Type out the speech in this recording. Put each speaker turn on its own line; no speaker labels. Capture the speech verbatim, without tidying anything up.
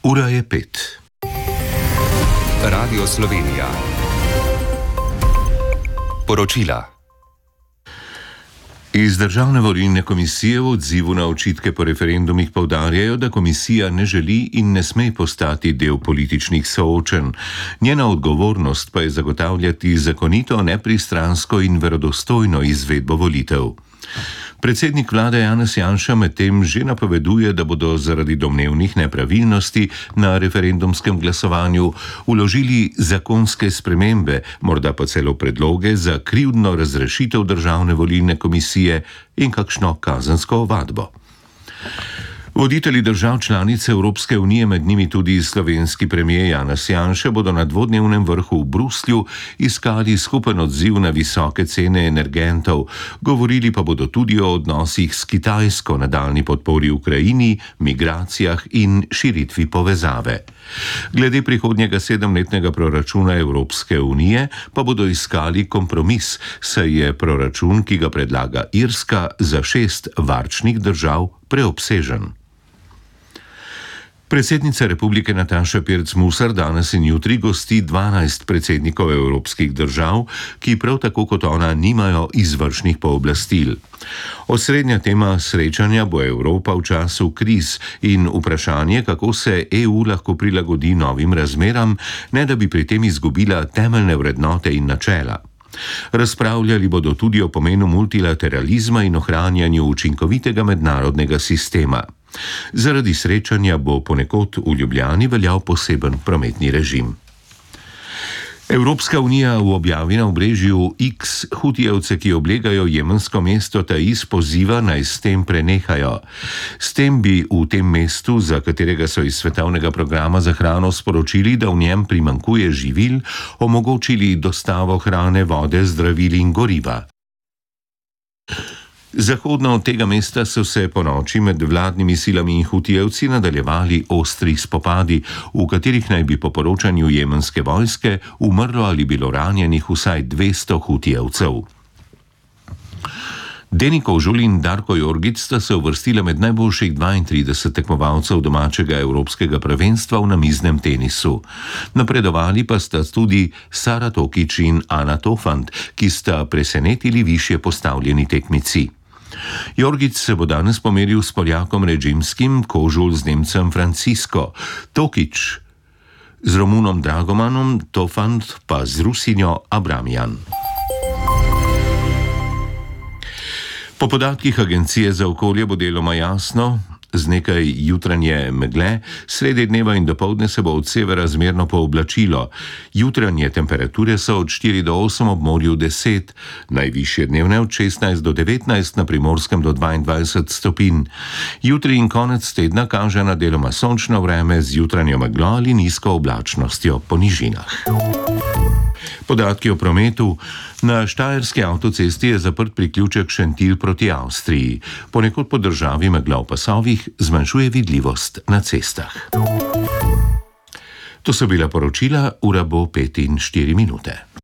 Ura je pet.
Radio Slovenija. Poročila.
Iz Državne volilne komisije v odzivu na očitke po referendumih poudarjajo, da komisija ne želi in ne sme postati del političnih soočenj. Njena odgovornost pa je zagotavljati zakonito, nepristransko in verodostojno izvedbo volitev. Predsednik vlade Janez Janša medtem že napoveduje, da bodo zaradi domnevnih nepravilnosti na referendumskem glasovanju vložili zakonske spremembe, morda pa celo predloge za krivdno razrešitev Državne volilne komisije in kakšno kazensko ovadbo. Voditelji držav članic Evropske unije, med njimi tudi slovenski premier Janez Janša, bodo na dvodnevnem vrhu v Bruslju iskali skupen odziv na visoke cene energentov, govorili pa bodo tudi o odnosih s Kitajsko, nadaljnji podpori Ukrajini, migracijah in širitvi povezave. Glede prihodnjega sedemletnega proračuna Evropske unije pa bodo iskali kompromis, saj je proračun, ki ga predlaga Irska, za šest varčnih držav preobsežen. Predsednica republike Nataša Pirc Musar danes in jutri gosti dvanajst predsednikov evropskih držav, ki prav tako kot ona nimajo izvršnih pooblastil. Osrednja tema srečanja bo Evropa v času kriz in vprašanje, kako se E U lahko prilagodi novim razmeram, ne da bi pri tem izgubila temeljne vrednote in načela. Razpravljali bodo tudi o pomenu multilateralizma in ohranjanju učinkovitega mednarodnega sistema. Zaradi srečanja bo ponekod v Ljubljani veljal poseben prometni režim. Evropska unija v objavi na obrežju X hutijevce, ki oblegajo jemensko mesto Taiz, poziva, naj s tem prenehajo. S tem bi v tem mestu, za katerega so iz svetovnega programa za hrano sporočili, da v njem primanjkuje živil, omogočili dostavo hrane, vode, zdravil in goriva. Zahodno od tega mesta so se po noči med vladnimi silami in hutijevci nadaljevali ostri spopadi, v katerih naj bi po poročanju jemenske vojske umrlo ali bilo ranjenih vsaj dvesto hutijevcev. Deni Kožul in Darko Jorgić sta se uvrstila med najboljših dvaintrideset tekmovalcev domačega evropskega prvenstva v namiznem tenisu. Napredovali pa sta tudi Sara Tokić in Ana Tofant, ki sta presenetili višje postavljeni tekmici. Jorgić se bo danes pomeril s Poljakom Redžimskim, Kožul z Nemcem Francisco, Tokić z Romunom Dragomanom, Tofant pa z Rusinjo Abramjan. Po podatkih Agencije za okolje bo deloma jasno, z nekaj jutranje megle, sredi dneva in dopoldne se bo od severa zmerno pooblačilo. Jutranje temperature so od štiri do osem, ob morju deset, najvišje dnevne od šestnajst do devetnajst, na Primorskem do dvaindvajset stopinj. Jutri in konec tedna kaže na deloma sončno vreme z jutranjo meglo ali nizko oblačnostjo po nižinah. Podatki o prometu. Na štajerski avtocesti je zaprt priključek Šentilj proti Avstriji. Ponekod po državi megla v pasovih zmanjšuje vidljivost na cestah. To so bila poročila, ura bo pet in štiri minute.